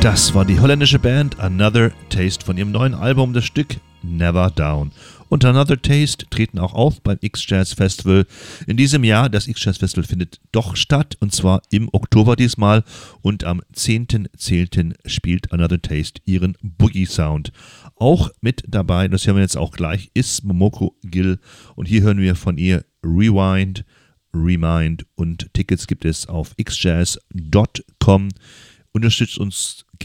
Das war die holländische Band Another Taste von ihrem neuen Album, das Stück Never Down. Und Another Taste treten auch auf beim X-Jazz Festival in diesem Jahr. Das X-Jazz Festival findet doch statt, und zwar im Oktober diesmal. Und am 10.10. spielt Another Taste ihren Boogie Sound. Auch mit dabei, das hören wir jetzt auch gleich, ist Momoko Gill. Und hier hören wir von ihr Rewind, Remind. Und Tickets gibt es auf xjazz.com. Unterstützt uns